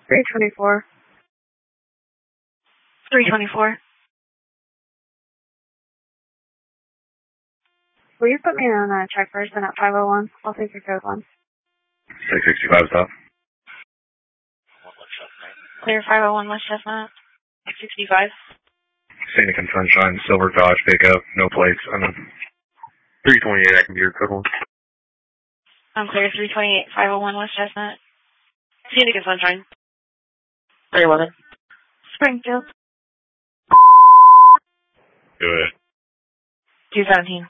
324. 324. Will you put me on a check person at 501? I'll take your code one. 665 stop. Clear 501 West Chestnut. 665. Scenic and Sunshine, silver Dodge pickup, no plates. I'm 328, I can be your code one. I'm clear 328, 501 West Chestnut. Scenic and Sunshine. 311. Springfield. Go ahead. 217.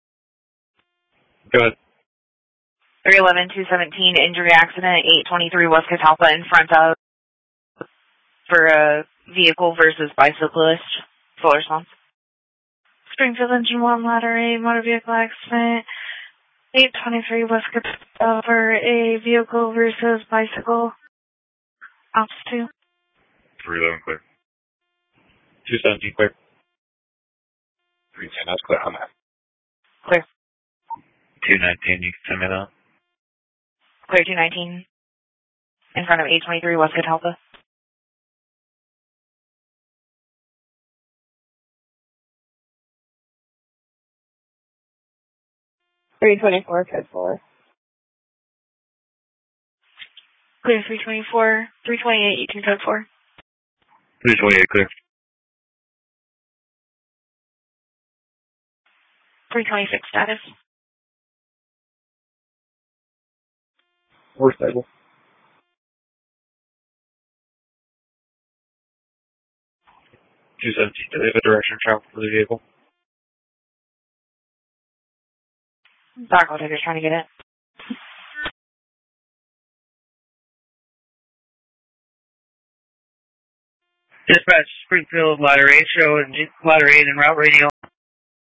Go ahead. 311, 217, injury accident, 823 West Catalpa in front of for a vehicle versus bicyclist. Full response. Springfield Engine 1, Ladder 8, motor vehicle accident, 823 West Catalpa for a vehicle versus bicycle. Ops 2. 311 clear. 217 clear. 310, that's clear on that. Clear. 219, you can send me that. Clear 219. In front of 823 West Catalpa. Clear 324. Clear 324. 328, you can code 4. 328 clear. 326 status. We're stable. 217, do they have a direction of travel for the vehicle? Dark Digger's trying to get it. Dispatch, Springfield, Ladder 8, show, Ladder 8 and route radio